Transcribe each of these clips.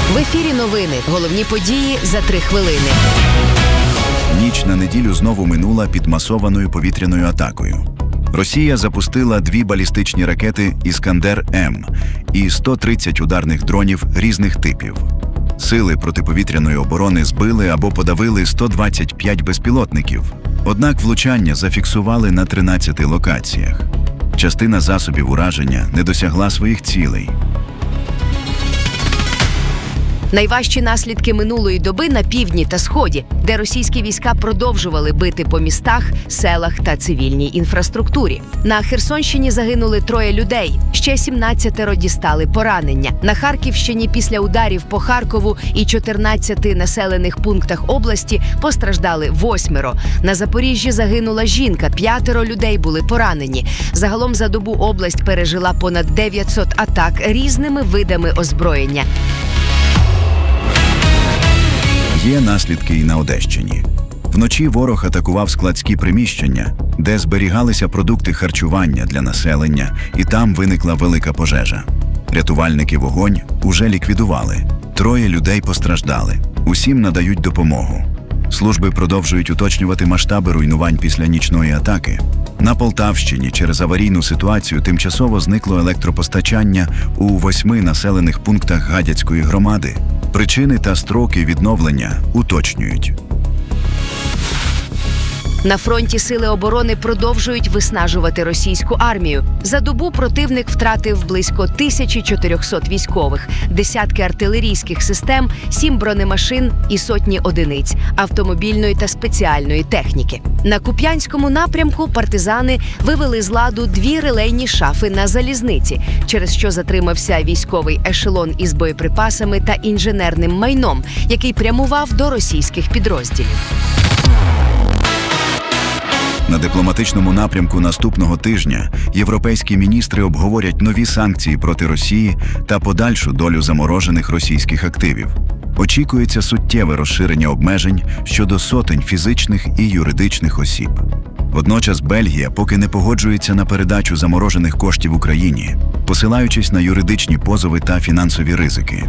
В ефірі новини. Головні події за 3 хвилини. Ніч на неділю знову минула під масованою повітряною атакою. Росія запустила 2 балістичні ракети «Іскандер-М» і 130 ударних дронів різних типів. Сили протиповітряної оборони збили або подавили 125 безпілотників. Однак влучання зафіксували на 13 локаціях. Частина засобів ураження не досягла своїх цілей. Найважчі наслідки минулої доби на півдні та сході, де російські війська продовжували бити по містах, селах та цивільній інфраструктурі. На Херсонщині загинули 3 людей, ще 17 дістали поранення. На Харківщині після ударів по Харкову і 14 населених пунктах області постраждали 8. На Запоріжжі загинула жінка, 5 людей були поранені. Загалом за добу область пережила понад 900 атак різними видами озброєння. Є наслідки і на Одещині. Вночі ворог атакував складські приміщення, де зберігалися продукти харчування для населення, і там виникла велика пожежа. Рятувальники вогонь уже ліквідували. 3 людей постраждали. Усім надають допомогу. Служби продовжують уточнювати масштаби руйнувань після нічної атаки. На Полтавщині через аварійну ситуацію тимчасово зникло електропостачання у 8 населених пунктах Гадяцької громади. Причини та строки відновлення уточнюють. На фронті сили оборони продовжують виснажувати російську армію. За добу противник втратив близько 1400 військових, десятки артилерійських систем, 7 бронемашин і сотні одиниць автомобільної та спеціальної техніки. На Куп'янському напрямку партизани вивели з ладу 2 релейні шафи на залізниці, через що затримався військовий ешелон із боєприпасами та інженерним майном, який прямував до російських підрозділів. На дипломатичному напрямку наступного тижня європейські міністри обговорять нові санкції проти Росії та подальшу долю заморожених російських активів. Очікується суттєве розширення обмежень щодо сотень фізичних і юридичних осіб. Водночас Бельгія поки не погоджується на передачу заморожених коштів Україні, посилаючись на юридичні позови та фінансові ризики.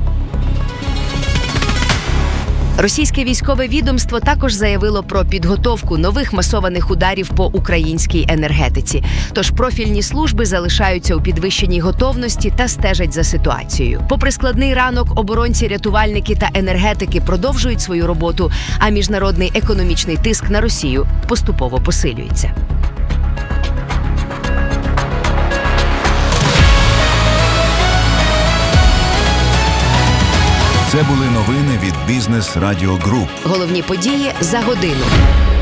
Російське військове відомство також заявило про підготовку нових масованих ударів по українській енергетиці. Тож профільні служби залишаються у підвищеній готовності та стежать за ситуацією. Попри складний ранок, оборонці, рятувальники та енергетики продовжують свою роботу, а міжнародний економічний тиск на Росію поступово посилюється. Це були новини від Бізнес Радіо Груп. Головні події за годину.